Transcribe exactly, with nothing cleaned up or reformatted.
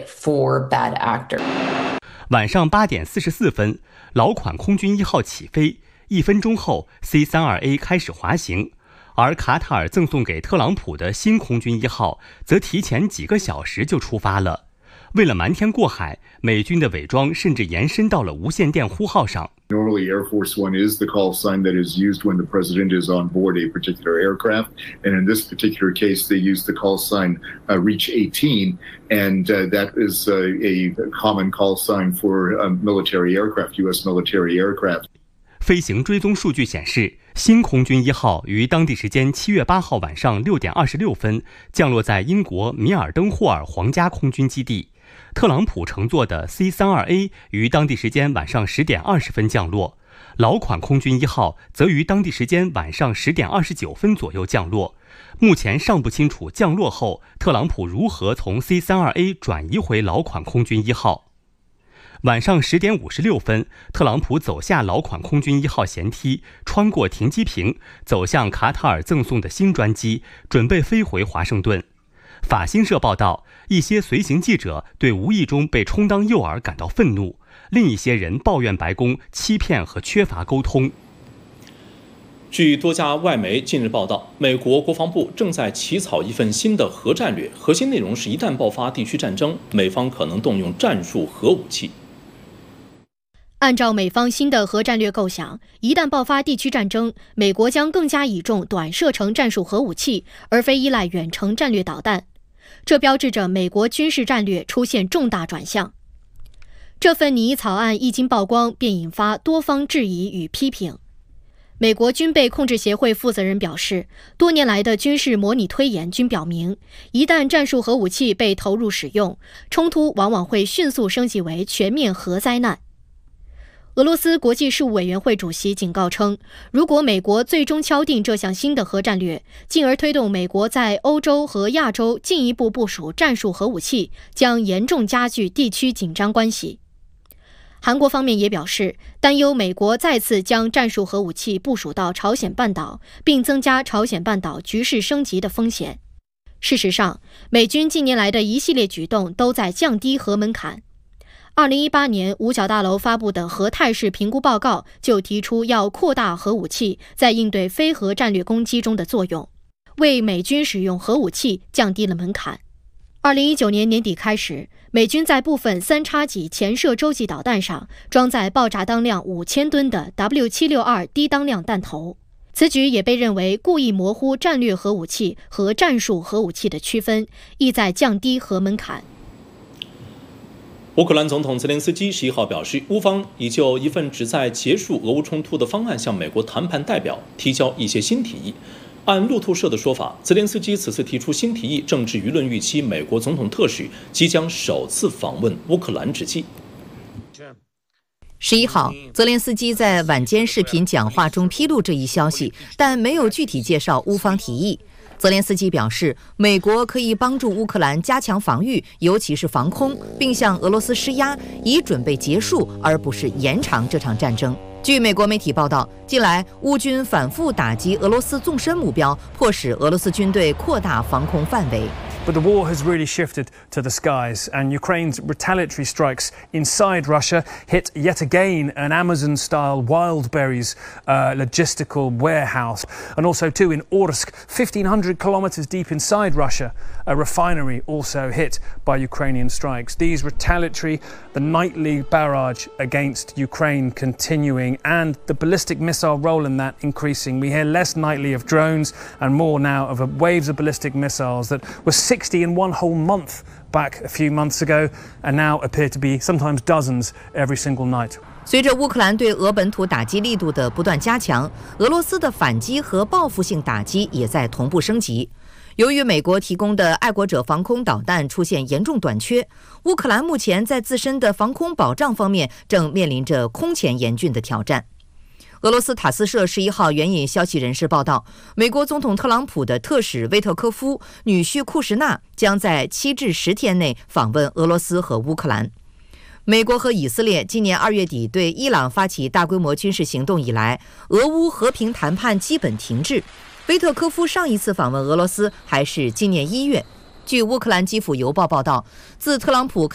for bad actor。 晚上八点四十四分，老款空军一号起飞，一分钟后 C 三十二 A 开始滑行，而卡塔尔赠送给特朗普的新空军一号则提前几个小时就出发了。为了瞒天过海，美军的伪装甚至延伸到了无线电呼号上。 Normally, Air Force One is the call sign that is used when the president is on board a particular aircraft. And in this particular case, they use the call sign uh, Reach eighteen, and uh, that is uh, a common call sign for uh, military aircraft, U S military aircraft. 飞行追踪数据显示，新空军一号于当地时间七月八号晚上六点二十六分降落在英国米尔登霍尔皇家空军基地。特朗普乘坐的 C 三十二 A 于当地时间晚上十点二十分降落，老款空军一号则于当地时间晚上十点二十九分左右降落。目前尚不清楚降落后特朗普如何从 C 三十二 A 转移回老款空军一号。晚上十点五十六分，特朗普走下老款空军一号舷梯，穿过停机坪，走向卡塔尔赠送的新专机，准备飞回华盛顿。法新社报道，一些随行记者对无意中被充当诱饵感到愤怒，另一些人抱怨白宫欺骗和缺乏沟通。 据多家外媒近日报道，美国国防部正在起草一份新的核战略，核心内容是一旦爆发地区战争，美方可能动用战术核武器。 按照美方新的核战略构想，一旦爆发地区战争，美国将更加倚重短射程战术核武器，而非依赖远程战略导弹。这标志着美国军事战略出现重大转向。这份拟议草案一经曝光，便引发多方质疑与批评。美国军备控制协会负责人表示，多年来的军事模拟推演均表明，一旦战术核武器被投入使用，冲突往往会迅速升级为全面核灾难。俄罗斯国际事务委员会主席警告称，如果美国最终敲定这项新的核战略，进而推动美国在欧洲和亚洲进一步部署战术核武器，将严重加剧地区紧张关系。韩国方面也表示，担忧美国再次将战术核武器部署到朝鲜半岛，并增加朝鲜半岛局势升级的风险。事实上，美军近年来的一系列举动都在降低核门槛。二零一八年五角大楼发布的核态势评估报告就提出要扩大核武器在应对非核战略攻击中的作用，为美军使用核武器降低了门槛。二零一九年年底开始，美军在部分三叉戟潜射洲际导弹上装载爆炸当量五千吨的 W 七六二 低当量弹头，此举也被认为故意模糊战略核武器和战术核武器的区分，意在降低核门槛。 乌克兰总统泽连斯基十一号表示，乌方已就一份旨在结束俄乌冲突的方案向美国谈判代表提交一些新提议。按路透社的说法，泽连斯基此次提出新提议，正值舆论预期美国总统特使即将首次访问乌克兰之际。 十一号，泽连斯基在晚间视频讲话中披露这一消息，但没有具体介绍乌方提议。泽连斯基表示，美国可以帮助乌克兰加强防御，尤其是防空，并向俄罗斯施压，以准备结束而不是延长这场战争。据美国媒体报道，近来乌军反复打击俄罗斯纵深目标，迫使俄罗斯军队扩大防空范围。 But the war has really shifted to the skies, and Ukraine's retaliatory strikes inside Russia hit yet again an Amazon-style Wildberries uh, logistical warehouse. And also, too, in Orsk, fifteen hundred kilometers deep inside Russia, a refinery also hit by Ukrainian strikes. These retaliatory, the nightly barrage against Ukraine continuing, and the ballistic missile role in that increasing. We hear less nightly of drones and more now of waves of ballistic missiles that were sixty in one whole month back a few months ago, and now appear to be sometimes dozens every single night. 随着乌克兰对俄本土打击力度的不断加强，俄罗斯的反击和报复性打击也在同步升级。由于美国提供的爱国者防空导弹出现严重短缺，乌克兰目前在自身的防空保障方面正面临着空前严峻的挑战。俄罗斯塔斯社十一号援引消息人士报道，美国总统特朗普的特使威特科夫、女婿库什纳将在七至十天内访问俄罗斯和乌克兰。美国和以色列今年二月底对伊朗发起大规模军事行动以来，俄乌和平谈判基本停滞。威特科夫上一次访问俄罗斯还是今年一月。据乌克兰基辅邮报报道，自特朗普